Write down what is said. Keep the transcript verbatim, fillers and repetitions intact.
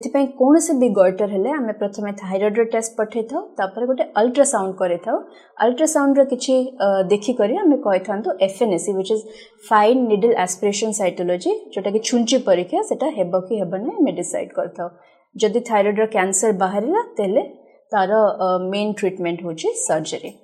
एथिपाई कौन से भी गॉइटर हेले आमे प्रथमे थायराइड रो टेस्ट पठे थाउ तापर गोटे अल्ट्रासाउंड करे थाउ अल्ट्रासाउंड रो किछि देखि करी आमे कहि थांतो FNAC which is fine needle aspiration cytology जोटा कि छुंची परीक्षा सेटा हेबो कि हेबो नै मे डिसाइड करथाउ जदि थायराइड रो कैंसर बाहरिला तेले तार मेन ट्रीटमेंट होची सर्जरी।